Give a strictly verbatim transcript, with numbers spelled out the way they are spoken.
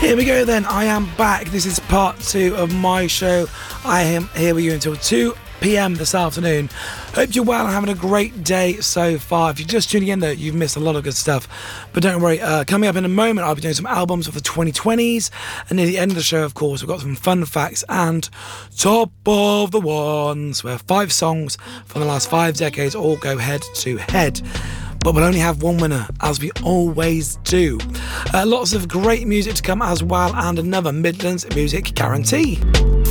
Here we go then, I am back. This is part two of my show. I am here with you until two p.m. this afternoon. Hope you're well and having a great day so far. If you're just tuning in though, you've missed a lot of good stuff. But don't worry, uh, coming up in a moment, I'll be doing some albums of the twenty twenties. And near the end of the show, of course, we've got some fun facts and top of the ones, where five songs from the last five decades all go head to head. But we'll only have one winner, as we always do. Uh, lots of great music to come as well, and another Midlands Music Guarantee.